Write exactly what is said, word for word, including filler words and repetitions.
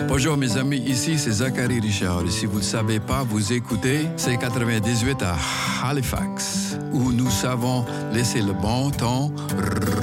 Bonjour mes amis, ici c'est Zachary Richard. Et si vous ne le savez pas, vous écoutez C quatre-vingt-dix-huit à Halifax, où nous savons laisser le bon temps